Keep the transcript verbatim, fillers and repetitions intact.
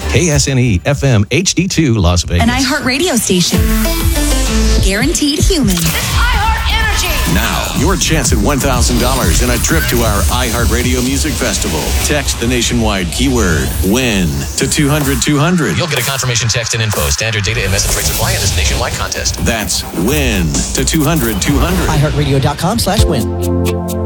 K S N E F M H D two Las Vegas. An iHeart radio station. Guaranteed human. iHeart Energy. Now, your chance at one thousand dollars and a trip to our iHeartRadio Music Festival. Text the nationwide keyword WIN to two hundred two hundred. You'll get a confirmation text and info. Standard data and message rates apply in this nationwide contest. That's WIN to two hundred two hundred. iHeartRadio.com slash win.